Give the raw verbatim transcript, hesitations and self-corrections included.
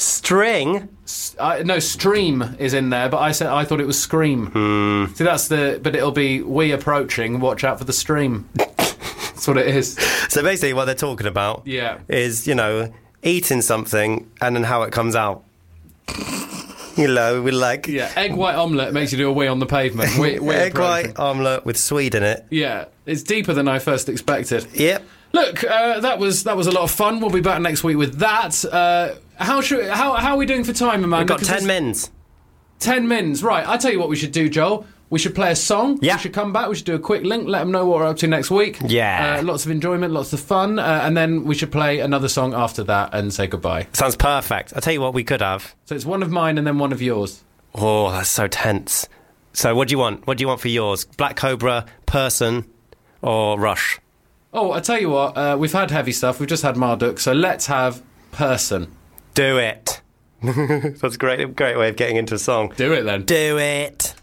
String? S- uh, no, stream is in there, but I said I thought it was scream. Hmm. See, that's the... But it'll be we approaching, watch out for the stream. That's what it is. So basically what they're talking about Yeah. is, you know, eating something and then how it comes out. You know, we like... Yeah, egg white omelette makes you do a wee on the pavement. We, we Egg approaching. white omelette with Swede in it. Yeah, it's deeper than I first expected. Yep. Look, uh, that was that was a lot of fun. We'll be back next week with that. Uh, how should how how are we doing for time, Amanda? We've got 'Cause ten it's- mins. Ten mins, right. I tell you what we should do, Joel. We should play a song. Yeah. We should come back. We should do a quick link. Let them know what we're up to next week. Yeah. Uh, lots of enjoyment, lots of fun. Uh, and then we should play another song after that and say goodbye. Sounds perfect. I'll tell you what we could have. So it's one of mine and then one of yours. Oh, that's so tense. So what do you want? What do you want for yours? Black Cobra, Person, or Rush? Oh, I tell you what. Uh, we've had heavy stuff. We've just had Marduk. So let's have Person. Do it. That's a great, great way of getting into a song. Do it then. Do it.